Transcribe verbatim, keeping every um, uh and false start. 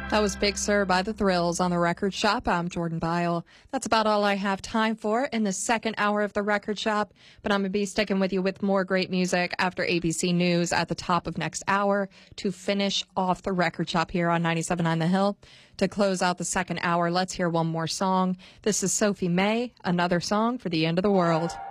That was Big Sur by The Thrills on The Record Shop. I'm Jordan Byle. That's about all I have time for in the second hour of The Record Shop, but I'm going to be sticking with you with more great music after A B C News at the top of next hour to finish off The Record Shop here on ninety-seven point nine The Hill. To close out the second hour, let's hear one more song. This is Sophie May, Another Song for the End of the World.